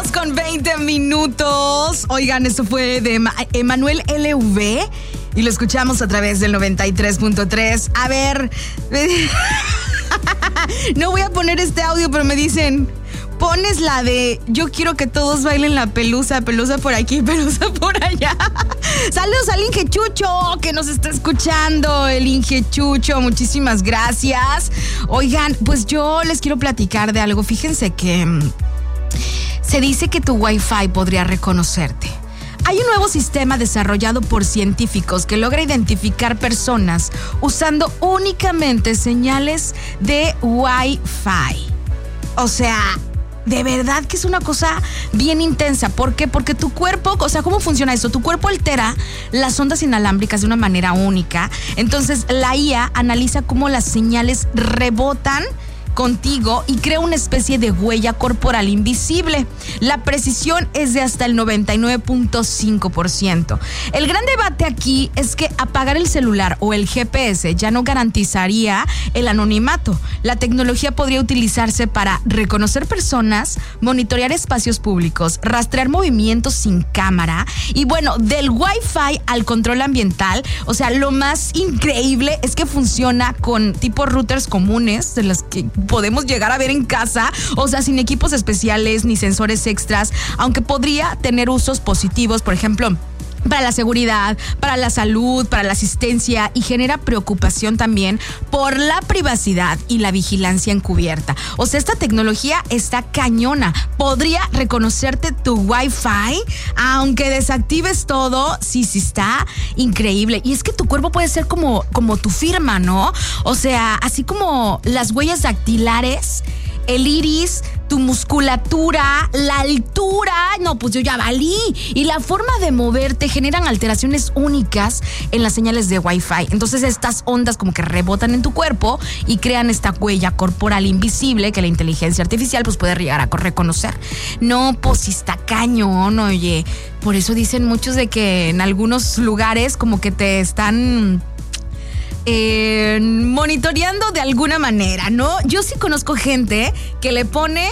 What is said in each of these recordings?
2:20. Oigan, esto fue de Emanuel LV y lo escuchamos a través del 93.3. A ver, no voy a poner este audio, pero me dicen, pones la de yo quiero que todos bailen la pelusa, pelusa por aquí, pelusa por allá. Saludos al Inge Chucho que nos está escuchando, el Inge Chucho, muchísimas gracias. Oigan, pues yo les quiero platicar de algo. Fíjense que se dice que tu Wi-Fi podría reconocerte. Hay un nuevo sistema desarrollado por científicos que logra identificar personas usando únicamente señales de Wi-Fi. O sea, de verdad que es una cosa bien intensa. ¿Por qué? Porque tu cuerpo, o sea, ¿cómo funciona esto? Tu cuerpo altera las ondas inalámbricas de una manera única. Entonces, la IA analiza cómo las señales rebotan contigo y crea una especie de huella corporal invisible. La precisión es de hasta el 99.5%. El gran debate aquí es que apagar el celular o el GPS ya no garantizaría el anonimato. La tecnología podría utilizarse para reconocer personas, monitorear espacios públicos, rastrear movimientos sin cámara y bueno, del Wi-Fi al control ambiental. O sea, lo más increíble es que funciona con tipo routers comunes de las que podemos llegar a ver en casa, o sea, sin equipos especiales ni sensores extras, aunque podría tener usos positivos, por ejemplo, para la seguridad, para la salud, para la asistencia, y genera preocupación también por la privacidad y la vigilancia encubierta. O sea, esta tecnología está cañona. Podría reconocerte tu Wi-Fi, aunque desactives todo. Sí, está increíble. Y es que tu cuerpo puede ser como tu firma, ¿no? O sea, así como las huellas dactilares, el iris, tu musculatura, la altura, no, pues yo ya valí. Y la forma de moverte generan alteraciones únicas en las señales de Wi-Fi. Entonces estas ondas como que rebotan en tu cuerpo y crean esta huella corporal invisible que la inteligencia artificial pues puede llegar a reconocer. No, pues sí está cañón, oye. Por eso dicen muchos de que en algunos lugares como que te están monitoreando de alguna manera, ¿no? Yo sí conozco gente que le pone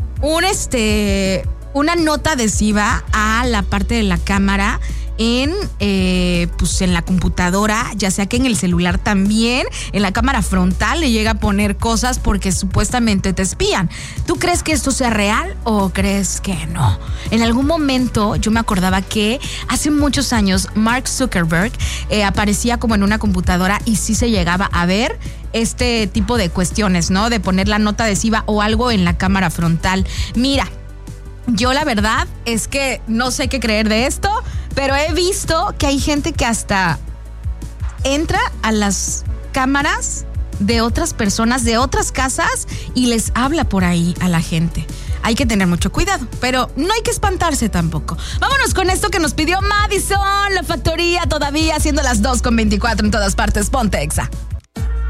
una nota adhesiva a la parte de la cámara en la computadora, ya sea que en el celular también, en la cámara frontal le llega a poner cosas porque supuestamente te espían. ¿Tú crees que esto sea real o crees que no? En algún momento yo me acordaba que hace muchos años Mark Zuckerberg aparecía como en una computadora y sí se llegaba a ver este tipo de cuestiones, ¿no? De poner la nota adhesiva o algo en la cámara frontal. Mira, yo la verdad es que no sé qué creer de esto, pero he visto que hay gente que hasta entra a las cámaras de otras personas, de otras casas, y les habla por ahí a la gente. Hay que tener mucho cuidado, pero no hay que espantarse tampoco. Vámonos con esto que nos pidió Madison, La Factoría, todavía siendo las 2:24 en todas partes. Ponte Exa.